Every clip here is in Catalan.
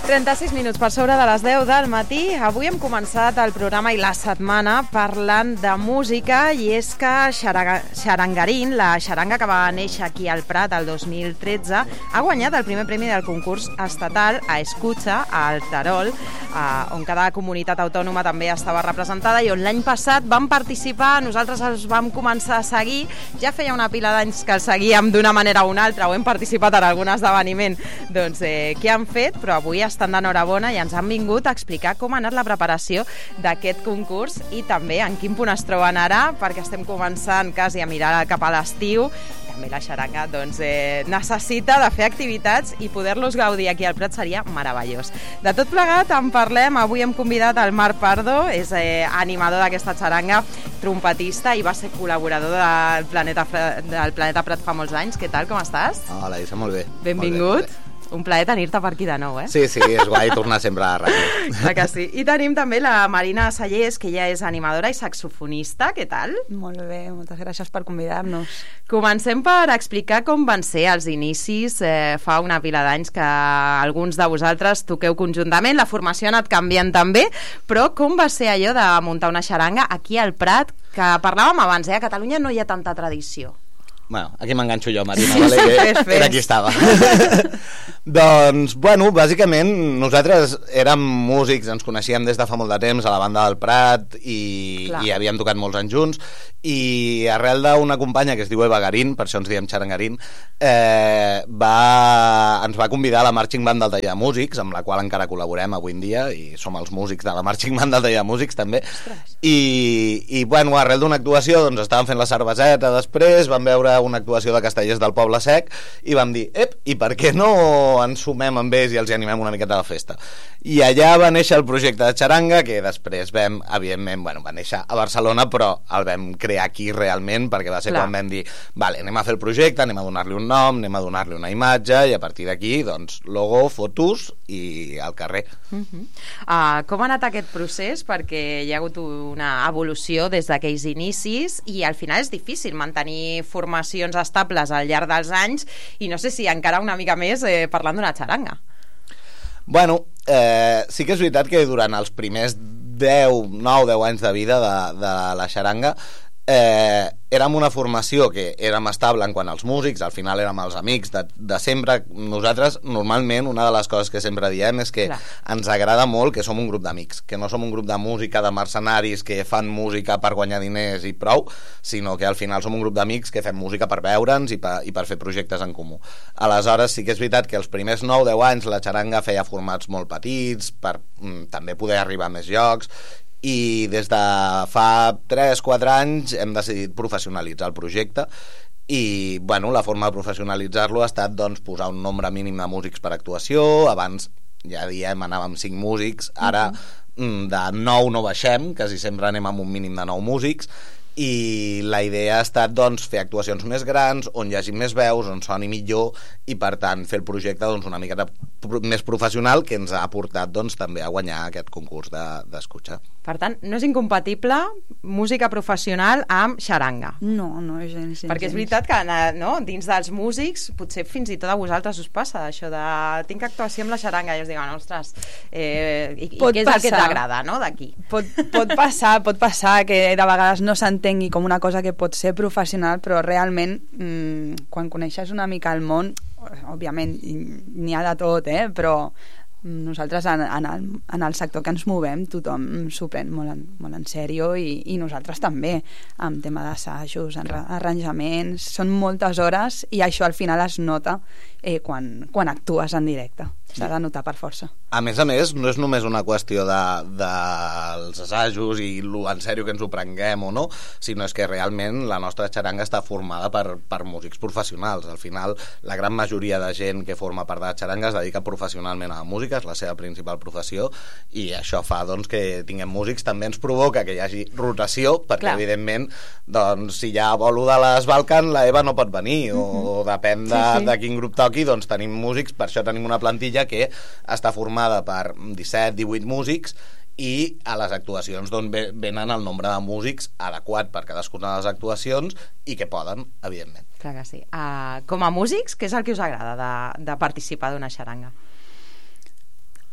36 minuts per sobre de les 10 del matí. Avui hem començat el programa i la setmana parlant de música, i és que Xarangarín, la xaranga que va néixer aquí al Prat el 2013, ha guanyat el primer premi del concurs estatal a Escucha, al Terol, on cada comunitat autònoma també estava representada i on l'any passat vam participar, nosaltres els vam començar a seguir, ja feia una pila d'anys que els seguíem d'una manera o una altra, o hem participat en algun esdeveniment que han fet, però avui estan d'enhorabona i ens han vingut a explicar com ha anat la preparació d'aquest concurs i també en quin punt es troben ara, perquè estem començant quasi a mirar cap a l'estiu. També la xaranga necessita de fer activitats i poder-los gaudir aquí al Prat seria meravellós. De tot plegat en parlem. Avui hem convidat el Marc Pardo, és animador d'aquesta xaranga, trompetista i va ser col·laborador del Planeta Prat fa molts anys. Què tal, com estàs? Hola, Isa, molt bé. Benvingut. Molt bé. Un plaer tenir-te per aquí de nou, Sí, és guai tornar sempre a la ràdio. Clar que sí. I tenim també la Marina Sallés, que ella és animadora i saxofonista. Què tal? Molt bé, moltes gràcies per convidar-nos. Comencem per explicar com van ser els inicis. Fa una pila d'anys que alguns de vosaltres toqueu conjuntament, la formació ha anat canviant també, però com va ser allò de muntar una xaranga aquí al Prat, que parlàvem abans, a Catalunya no hi ha tanta tradició. Bueno, aquí m'enganxo jo, Marina, vale? Que era qui estava. Doncs, bueno, bàsicament nosaltres érem músics, ens coneixíem des de fa molt de temps a la banda del Prat i havíem tocat molts anys junts, i arrel d'una companya que es diu Eva Garín, per això ens diem Xarangarín, ens va convidar a la Marching Band del Taller de Músics, amb la qual encara col·laborem avui en dia, i som els músics de la Marching Band del Taller de Músics també. I bueno, arrel d'una actuació doncs estàvem fent la cerveseta, després vam veure una actuació de Castellers del Poble Sec i vam dir, i per què no ens sumem amb ells i els animem una miqueta a la festa? I allà va néixer el projecte de xaranga, que després evidentment, va néixer a Barcelona, però el vam crear aquí realment, perquè va ser quan vam dir, vale, anem a fer el projecte, anem a donar-li un nom, anem a donar-li una imatge, i a partir d'aquí, doncs, logo, fotos i al carrer. Com ha anat aquest procés? Perquè hi ha hagut una evolució des d'aquells inicis i al final és difícil mantenir formacions estables al llarg dels anys, i no sé si encara una mica més parlant d'una xaranga. Bueno, sí que és veritat que durant els primers 9 o 10 anys de vida de la xaranga érem una formació que érem estable en quant als músics, al final érem els amics de sempre. Nosaltres, normalment, una de les coses que sempre diem és que ens agrada molt que som un grup d'amics, que no som un grup de música, de mercenaris que fan música per guanyar diners i prou, sinó que al final som un grup d'amics que fem música per veure'ns i per fer projectes en comú. Aleshores, sí que és veritat que els primers 9 o 10 anys la xaranga feia formats molt petits per també poder arribar a més llocs, i des de fa 3-4 anys hem decidit professionalitzar el projecte i la forma de professionalitzar-lo ha estat posar un nombre mínim de músics per actuació. Abans, ja diem, anàvem 5 músics, ara de 9 no baixem, quasi sempre anem amb un mínim de 9 músics, i la idea ha estat fer actuacions més grans, on hi hagi més veus, on soni millor, i per tant fer el projecte una miqueta més professional, que ens ha portat també a guanyar aquest concurs d'Escucha. Per tant, no és incompatible música professional amb xaranga. No és gens. Perquè és veritat que dins dels músics potser fins i tot a vosaltres us passa això de tinc actuació amb la xaranga i us diuen, ostres, i què és el que t'agrada d'aquí? Pot passar que de vegades no s'entengui com una cosa que pot ser professional, però realment quan coneixes una mica el món, òbviament n'hi ha de tot, però nosaltres en el sector que ens movem tothom s'ho pren molt en sèrio, i nosaltres també, amb tema d'assajos, arranjaments, són moltes hores, i això al final es nota quan actues en directe. S'ha de notar per força. A més, no és només una qüestió dels assajos i en sèrio que ens ho prenguem o no, sinó és que realment la nostra xaranga està formada per músics professionals. Al final, la gran majoria de gent que forma part de la xaranga es dedica professionalment a la música, és la seva principal professió, i això fa que tinguem músics. També ens provoca que hi hagi rotació, perquè evidentment si hi ha bolo de les Balkan, la Eva no pot venir, o depèn de quin grup toqui, tenim músics, per això tenim una plantilla que està formada per 17-18 músics, i a les actuacions venen el nombre de músics adequat per cadascuna de les actuacions i que poden, evidentment. Clar que sí. Com a músics, què és el que us agrada de participar d'una xaranga?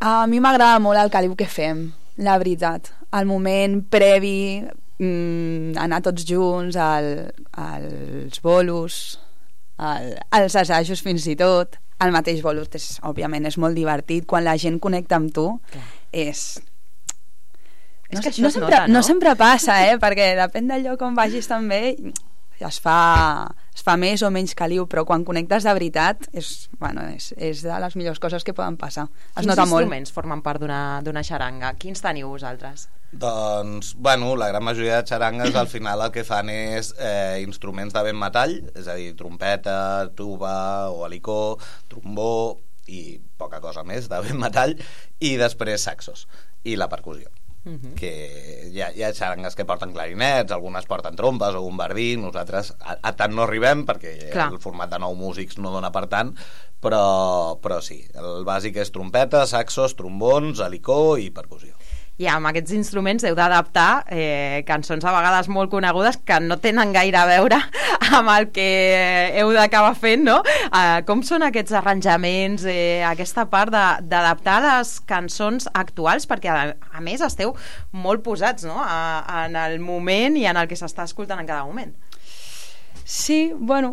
A mi m'agrada molt el caliu que fem, la veritat. El moment previ, anar tots junts als bolos, als assajos fins i tot. El mateix bolos, òbviament, és molt divertit. Quan la gent connecta amb tu, és que això es nota, no? No sempre passa, perquè depèn del lloc on vagis també es fa més o menys caliu, però quan connectes de veritat és de les millors coses que poden passar. Es nota molt. Quins instruments formen part d'una xaranga? Quins teniu vosaltres? Doncs, la gran majoria de xarangues al final el que fan és instruments de vent metall, és a dir, trompeta, tuba o alicó, trombó i poca cosa més de vent metall, i després saxos i la percussió. Que hi ha xarangues que porten clarinets, algunes porten trompes o bombardí. Nosaltres a tant no arribem perquè el format de 9 músics no dona per tant, però sí, el bàsic és trompeta, saxos, trombons, alicó i percussió. I amb aquests instruments heu d'adaptar cançons a vegades molt conegudes que no tenen gaire a veure amb el que heu d'acabar fent, no? Com són aquests arranjaments, aquesta part d'adaptar les cançons actuals, perquè a més esteu molt posats, no?, en el moment i en el que s'està escoltant en cada moment. Sí,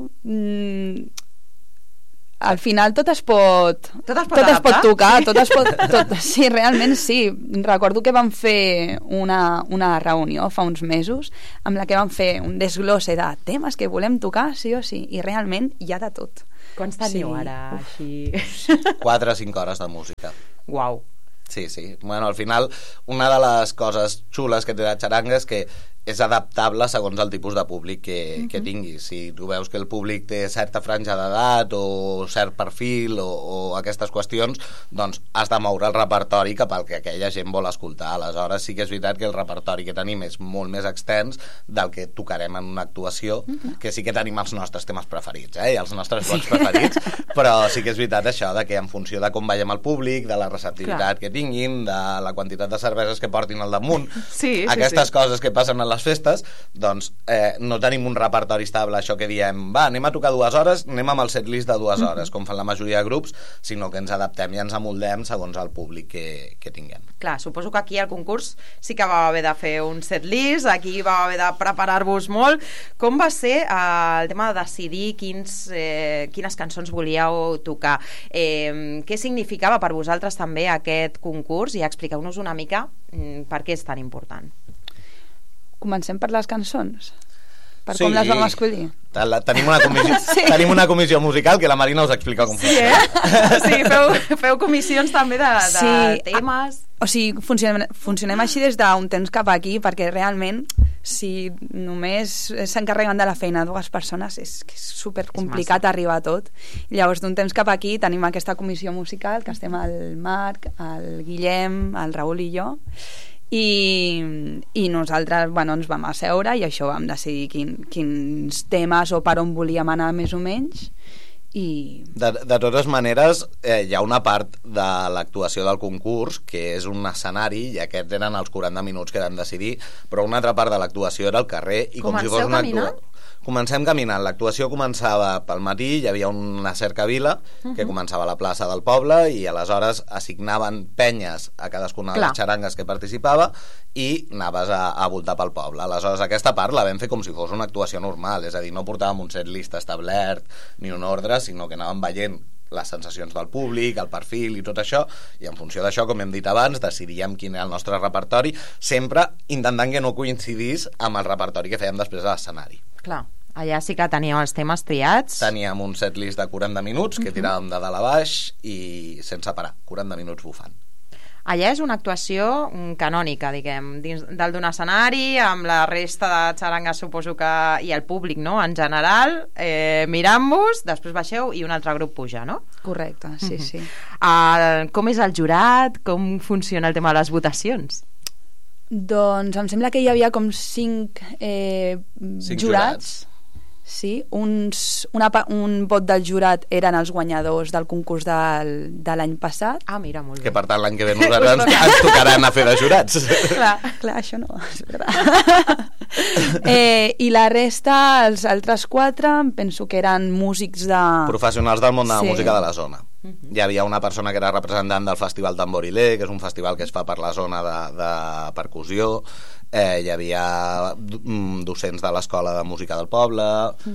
al final tot es pot tocar, sí, realment sí. Recordo que vam fer una reunió fa uns mesos amb la que vam fer un desglose de temes que volem tocar, sí o sí, i realment hi ha de tot. Quants teniu ara? Així? 4 o 5 hores de música. Uau. Sí. Al final, una de les coses xules que té la xaranga és que és adaptable segons el tipus de públic que tinguis. Si tu veus que el públic té certa franja d'edat o cert perfil o aquestes qüestions, doncs has de moure el repertori cap al que aquella gent vol escoltar. Aleshores sí que és veritat que el repertori que tenim és molt més extens del que tocarem en una actuació, que sí que tenim els nostres temes preferits, i els nostres blocs preferits, però sí que és veritat això de que en funció de com veiem el públic, de la receptivitat que tinguin, de la quantitat de cerveses que portin al damunt, aquestes coses que passen a les festes, doncs no tenim un repertori estable, això que diem, anem a tocar 2 hores, anem amb el setlist de 2 hores, com fan la majoria de grups, sinó que ens adaptem i ens amoldem segons el públic que tinguem. Clar, suposo que aquí al concurs sí que va haver de fer un setlist, aquí va haver de preparar-vos molt. Com va ser el tema de decidir quines cançons volíeu tocar? Què significava per vosaltres també aquest concurs? I expliqueu-nos una mica per què és tan important. Comencem per les cançons? Per com les vam escollir? Tenim una comissió musical que la Marina us explica com funciona. Sí, feu comissions també de temes. O sigui, funcionem així des d'un temps cap aquí, perquè realment si només s'encarreguen de la feina 2 persones és supercomplicat arribar a tot. Llavors d'un temps cap aquí tenim aquesta comissió musical que estem el Marc, el Guillem, el Raül i jo, i nosaltres ens vam asseure i això vam decidir quins temes o per on volíem anar més o menys. I... De totes maneres hi ha una part de l'actuació del concurs que és un escenari i aquests eren els 40 minuts que vam decidir, però una altra part de l'actuació era el carrer i com si fos una actuació. Comencem caminant, l'actuació començava pel matí, hi havia una cercavila que començava a la plaça del poble i aleshores assignaven penyes a cadascuna de les xarangues que participava i anaves a voltar pel poble. Aleshores aquesta part la vam fer com si fos una actuació normal, és a dir, no portàvem un setlist establert ni un ordre, sinó que anàvem veient les sensacions del públic, el perfil i tot això, i en funció d'això, com hem dit abans, decidíem quin era el nostre repertori, sempre intentant que no coincidís amb el repertori que fèiem després a l'escenari. Clar, allà sí que teníem els temes triats. Teníem un setlist de 40 minuts que tiràvem de dalt a baix i sense parar, 40 minuts bufant. Allà és una actuació canònica, diguem, dins d'un escenari, amb la resta de xarangues, suposo que, i el públic, no?, en general, mirant-vos, després baixeu i un altre grup puja, no? Correcte, sí. Com és el jurat? Com funciona el tema de les votacions? Doncs em sembla que hi havia com 5 jurats. Sí, un vot del jurat eren els guanyadors del concurs de l'any passat. Ah, mira, molt bé. Que per tant l'any que ve nosaltres ens tocarà anar a fer de jurats. Clar, això no, és veritat. I la resta, els altres 4, penso que eren músics de... professionals del món de la música de la zona. hi havia una persona que era representant del Festival Tamborilé, que és un festival que es fa per la zona de percussió. Hi havia docents de l'Escola de Música del Poble,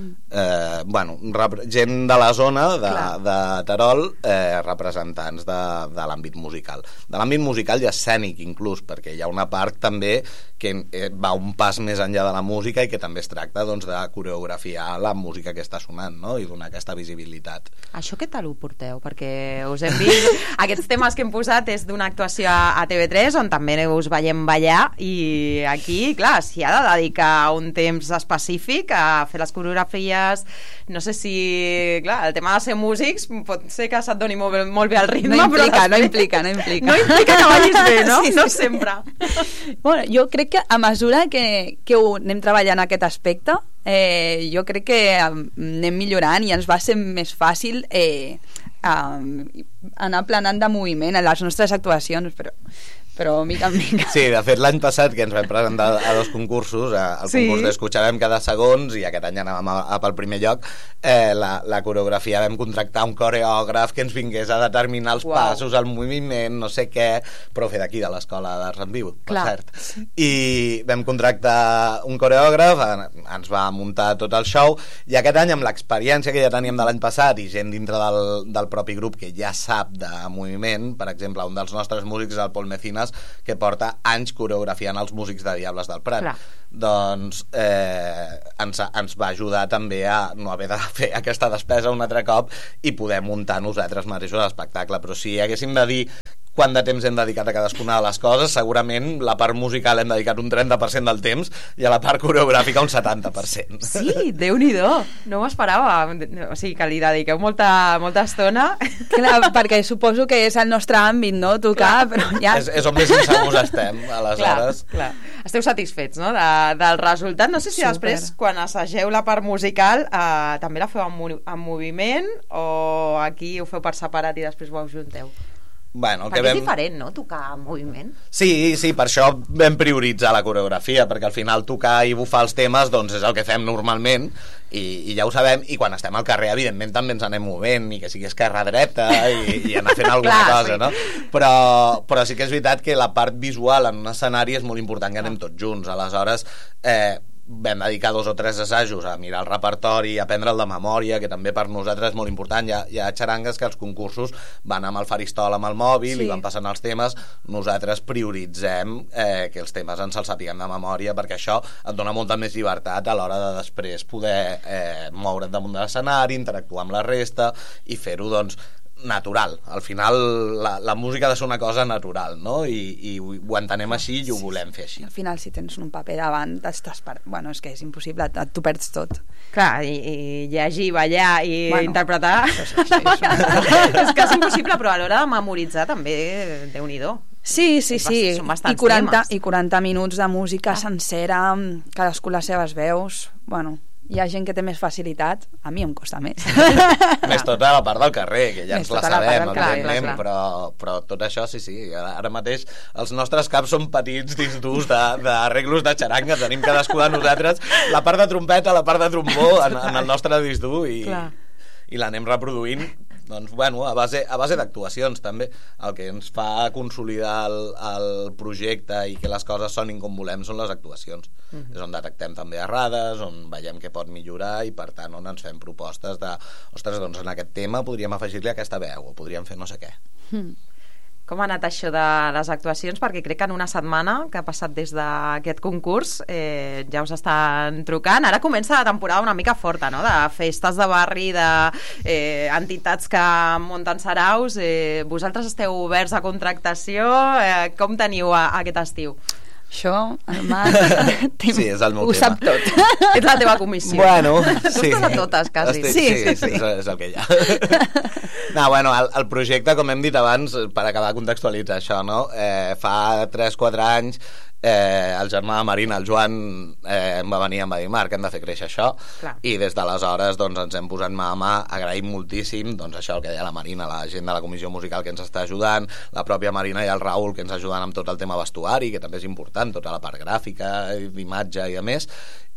gent de la zona de Terol, representants de l'àmbit musical. De l'àmbit musical i escènic, inclús, perquè hi ha una part també que va un pas més enllà de la música i que també es tracta doncs, de coreografiar la música que està sonant, no? I donar aquesta visibilitat. Això què tal ho porteu? Perquè us hem vist... Aquests temes que hem posat és d'una actuació a TV3 on també us veiem ballar i aquí, clar, s'hi ha de dedicar un temps específic a fer les coreografies. No sé si... Clar, el tema de ser músics pot ser que se't doni molt bé el ritme, no implica. No implica que ballis bé, no? Sí. No sempre. Bueno, jo crec que a mesura que ho anem treballant aquest aspecte, jo crec que anem millorant i ens va ser més fàcil anar planant de moviment en les nostres actuacions, però mica en mica. Sí, de fet l'any passat que ens vam presentar a 2 concursos, al concurs d'Escucharem cada segons, i aquest any anàvem pel primer lloc, la coreografia vam contractar un coreògraf que ens vingués a determinar els passos, el moviment, no sé què, però fer d'aquí de l'Escola d'Arts en Viu, per cert. I vam contractar un coreògraf, ens va muntar tot el show, i aquest any amb l'experiència que ja teníem de l'any passat i gent dintre del propi grup que ja sap de moviment, per exemple, un dels nostres músics, el Pol Mecinas, que porta anys coreografiant els músics de Diables del Prat. Doncs ens va ajudar també a no haver de fer aquesta despesa un altre cop i poder muntar nosaltres mateixos l'espectacle. Però si haguéssim de dir quant de temps hem dedicat a cadascuna de les coses, segurament la part musical hem dedicat un 30% del temps i a la part coreogràfica un 70%. Sí, Déu-n'hi-do, no m'ho esperava. O sigui, que li dediqueu molta estona. Clar, perquè suposo que és el nostre àmbit, no?, tocar, però ja... És on més insegurs estem, aleshores. Clar. Esteu satisfets, no?, del resultat. No sé si després, quan assageu la part musical, també la feu en moviment o aquí ho feu per separat i després ho ajunteu? Bueno, perquè és diferent, no?, tocar en moviment. Sí, per això vam prioritzar la coreografia, perquè al final tocar i bufar els temes doncs és el que fem normalment i ja ho sabem, i quan estem al carrer evidentment també ens anem movent, i que sigui esquerra-dreta i anar fent alguna cosa, no? Però sí que és veritat que la part visual en un escenari és molt important que anem tots junts, aleshores vam dedicar 2 o 3 assajos a mirar el repertori i aprendre'l de memòria, que també per nosaltres és molt important. Hi ha xarangues que els concursos van amb el faristol amb el mòbil i van passant els temes. Nosaltres prioritzem que els temes ens els sapiguem de memòria, perquè això et dona molta més llibertat a l'hora de després poder moure't damunt de l'escenari, interactuar amb la resta i fer-ho doncs natural. Al final la música ha de ser una cosa natural, no? I ho entenem així i ho volem fer així. Al final, si tens un paper davant, bueno, és que és impossible, t'ho perds tot. Clar, i llegir, ballar i interpretar és que és impossible, però a l'hora de memoritzar també, Déu-n'hi-do. Sí. Són bastants temes. I 40 minuts de música sencera, cadascú les seves veus, bueno... Hi ha gent que té més facilitat, a mi em costa més. Més tota la part del carrer, que ja ens la sabem, evidentment, però tot això, sí, ara mateix els nostres caps són petits dins d'ús d'arreglos de xaranga, tenim cadascú de nosaltres la part de trompeta, la part de trombó en el nostre disc dur i l'anem reproduint doncs, bueno, a base d'actuacions també. El que ens fa consolidar el projecte i que les coses sonin com volem són les actuacions. És on detectem també errades, on veiem què pot millorar i per tant on ens fem propostes de, ostres, doncs en aquest tema podríem afegir-li aquesta veu o podríem fer no sé què. Com ha anat això de les actuacions? Perquè crec que en una setmana que ha passat des d'aquest concurs ja us estan trucant. Ara comença la temporada una mica forta, no?, de festes de barri, d'entitats que munten saraus. Vosaltres esteu oberts a contractació? Com teniu aquest estiu? Això, el Marc sí, és el meu ho tema. Sap tot. És la teva comissió. Bueno, sí. Tu estàs a totes, quasi. Sí, és el que hi ha. No, bueno, el projecte, com hem dit abans, per acabar de contextualitzar això, no? Fa 3-4 anys el germà de Marina, el Joan, em va venir i em va dir: Marc, hem de fer créixer això. Clar. I des d'aleshores doncs, ens hem posat mà a mà. Agraïm moltíssim doncs, això, el que deia la Marina, la gent de la comissió musical que ens està ajudant, la pròpia Marina i el Raül que ens ajuden amb tot el tema vestuari, que també és important, tota la part gràfica, d'imatge i a més.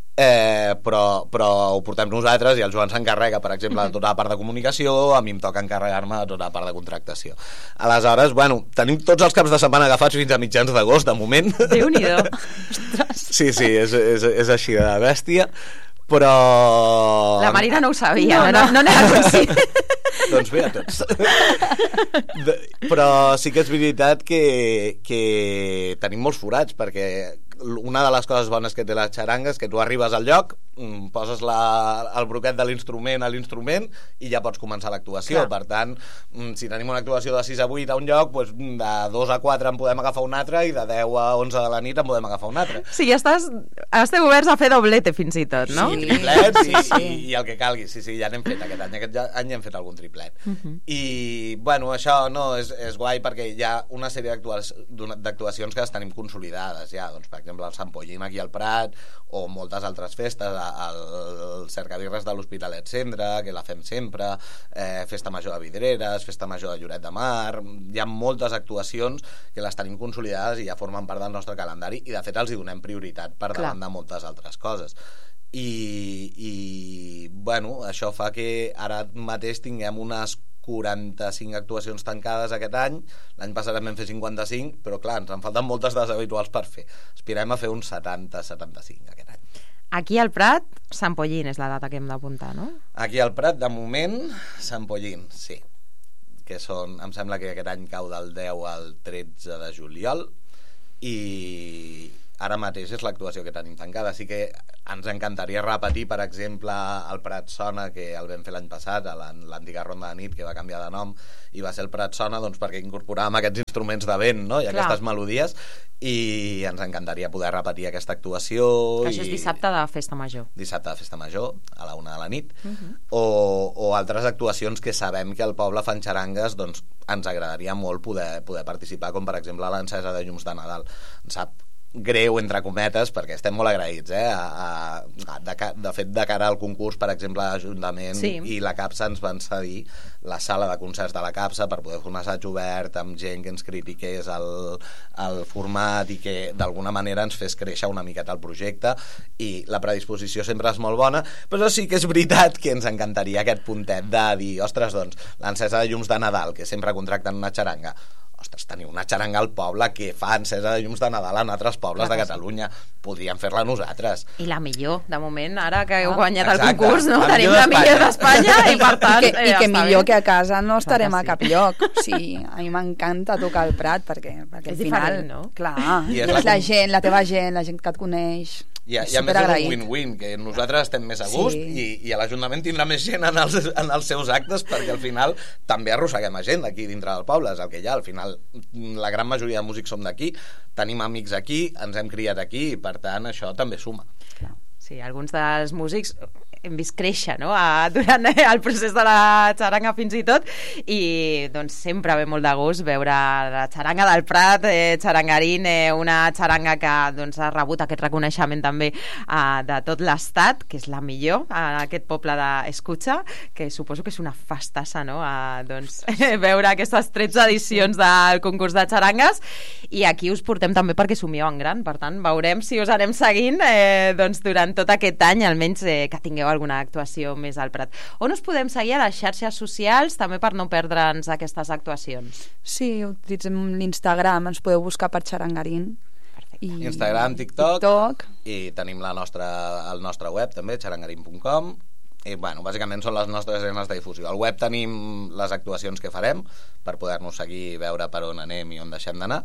però ho portem nosaltres i el Joan s'encarrega, per exemple, de tota la part de comunicació, a mi em toca encarregar-me de tota la part de contractació. Aleshores, bueno, tenim tots els caps de setmana agafats fins a mitjans d'agost, de moment. Déu-n'hi-do. Sí, és així de bèstia, però... La Marina no ho sabia, no n'era conscient. Doncs bé, a tots. Però sí que és veritat que tenim molts forats, perquè una de les coses bones que té la xaranga és que tu arribes al lloc, poses el broquet de l'instrument a l'instrument i ja pots començar l'actuació. Per tant, si tenim una actuació de 6 a 8 a un lloc, doncs de 2 a 4 en podem agafar un altre i de 10 a 11 de la nit en podem agafar un altre. Sí, esteu oberts a fer doblete fins i tot, no? Sí, triplets i el que calgui. Sí, ja n'hem fet aquest any. Aquest any hem fet algun triplet. I, bueno, això no és guai perquè hi ha una sèrie d'actuacions que les tenim consolidades ja. Doncs, per exemple, el Sant Pollín aquí al Prat o moltes altres festes, el Cercabirres de l'Hospitalet Cendra, que la fem sempre, Festa Major de Vidreres, Festa Major de Lloret de Mar. Hi ha moltes actuacions que les tenim consolidades i ja formen part del nostre calendari i de fet els hi donem prioritat per davant de moltes altres coses. I bueno, això fa que ara mateix tinguem unes 45 actuacions tancades aquest any. L'any passat vam fer 55, però clar, ens en falten moltes de les habituals per fer. Aspirem a fer uns 70-75 aquest any. Aquí al Prat, Sant Pollín és la data que hem d'apuntar, no? Aquí al Prat, de moment, Sant Pollín, sí. Que són, em sembla que aquest any cau del 10 al 13 de juliol i ara mateix és l'actuació que tenim tancada. Així que ens encantaria repetir, per exemple, el Prat Sona, que el vam fer l'any passat, a l'antiga ronda de nit, que va canviar de nom, i va ser el Prat Sona doncs, perquè incorporàvem aquests instruments de vent, no? I aquestes melodies, i ens encantaria poder repetir aquesta actuació. Això és dissabte de Festa Major. Dissabte de Festa Major, a la 1 de la nit, o altres actuacions que sabem que al poble fan xarangues, doncs ens agradaria molt poder participar, com per exemple l'encesa de llums de Nadal. Ens sap greu, entre cometes, perquè estem molt agraïts, de fet, de cara al concurs, per exemple, l'Ajuntament i la CAPSA ens van cedir la sala de concerts de la CAPSA per poder fer un assaig obert amb gent que ens critiqués el format i que d'alguna manera ens fes créixer una miqueta el projecte, i la predisposició sempre és molt bona, però sí que és veritat que ens encantaria aquest puntet de dir, ostres, doncs, l'encesa de llums de Nadal, que sempre contracten una xaranga, ostres, teniu una xaranga al poble que fa encesa de llums de Nadal en altres pobles de Catalunya, podríem fer-la nosaltres. I la millor, de moment, ara que heu guanyat el concurs, no? Tenim la millor d'Espanya i per tant... I que millor que a casa no estarem a cap lloc. Sí, a mi m'encanta tocar el Prat perquè al final, no? Clar, és la gent, la teva gent, la gent que et coneix. I a més és un win-win, que nosaltres estem més a gust i l'Ajuntament tindrà més gent en els seus actes, perquè al final també arrosseguem a gent d'aquí dintre del poble, és el que hi ha. Al final la gran majoria de músics som d'aquí, tenim amics aquí, ens hem criat aquí i per tant això també suma. Clar. Sí, alguns dels músics hem vist créixer, no?, durant el procés de la xaranga fins i tot, i doncs sempre ve molt de gust veure la xaranga del Prat, Xarangarín, una xaranga que doncs, ha rebut aquest reconeixement també de tot l'estat, que és la millor, aquest poble d'Escutxa, que suposo que és una festassa, no?, doncs, veure aquestes 13 edicions del concurs de xarangues, i aquí us portem també perquè somieu en gran, per tant veurem si us anem seguint doncs, durant tot aquest any, almenys que tingueu alguna actuació més al Prat. On us podem seguir a les xarxes socials també per no perdre'ns aquestes actuacions? Sí, utilitzem l'Instagram, ens podeu buscar per Xarangarín. Instagram, TikTok, i tenim el nostre web també, xarangarín.com, i bueno, bàsicament són les nostres eines de difusió. Al web tenim les actuacions que farem per poder-nos seguir i veure per on anem i on deixem d'anar.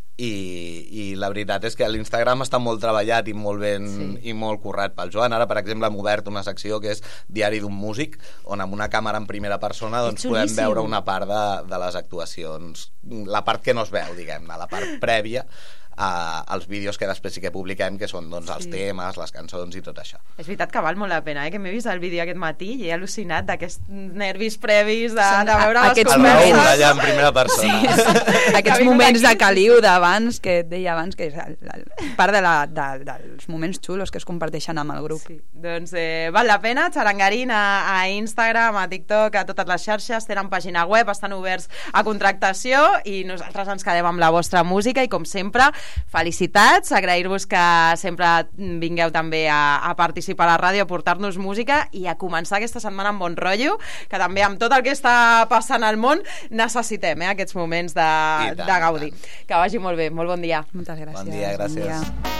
I la veritat és que l'Instagram està molt treballat i molt ben i molt currat pel Joan. Ara, per exemple, hem obert una secció que és Diari d'un músic, on amb una càmera en primera persona doncs, podem veure una part de les actuacions, la part que no es veu, diguem-ne, la part prèvia als vídeos que després sí que publiquem, que són doncs, els temes, les cançons i tot això. És veritat que val molt la pena, que m'he vist el vídeo aquest matí i he al·lucinat d'aquests nervis previs de veure les converses. El allà en primera persona. Sí. Aquests moments de caliu d'abans, que et deia abans, que és part dels moments xulos que es comparteixen amb el grup. Sí. Doncs val la pena. Xarangarín a Instagram, a TikTok, a totes les xarxes, tenen pàgina web, estan oberts a contractació i nosaltres ens quedem amb la vostra música i com sempre felicitats, agrair-vos que sempre vingueu també a participar a la ràdio, a portar-nos música i a començar aquesta setmana amb bon rotllo, que també amb tot el que està passant al món necessitem aquests moments de gaudir. Que vagi molt bé, molt bon dia. Moltes gràcies. Bon dia, gràcies. Bon dia.